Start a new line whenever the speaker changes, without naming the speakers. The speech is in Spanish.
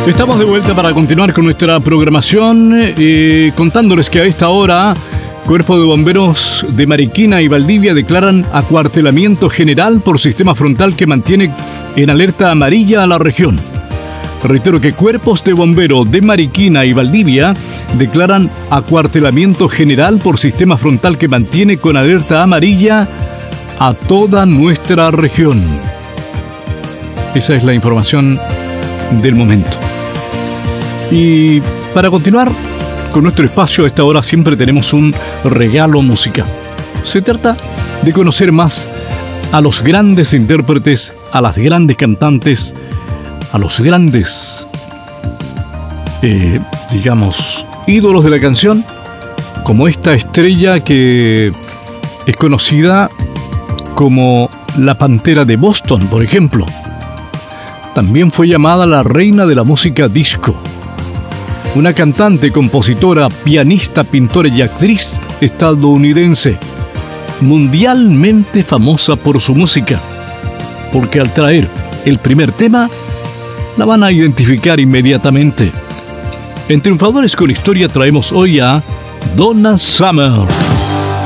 Estamos de vuelta para continuar con nuestra programación, contándoles que a esta hora Cuerpo de Bomberos de Mariquina y Valdivia declaran acuartelamiento general por sistema frontal que mantiene en alerta amarilla a la región. Reitero que Cuerpos de Bomberos de Mariquina y Valdivia declaran acuartelamiento general por sistema frontal que mantiene con alerta amarilla a toda nuestra región. Esa es la información del momento. Y para continuar con nuestro espacio, a esta hora siempre tenemos un regalo musical. Se trata de conocer más a los grandes intérpretes, a las grandes cantantes, a los grandes, ídolos de la canción, como esta estrella que es conocida como la Pantera de Boston, por ejemplo. También fue llamada la reina de la música disco. Una cantante, compositora, pianista, pintora y actriz estadounidense, mundialmente famosa por su música, porque al traer el primer tema, la van a identificar inmediatamente. En Triunfadores con Historia traemos hoy a Donna Summer.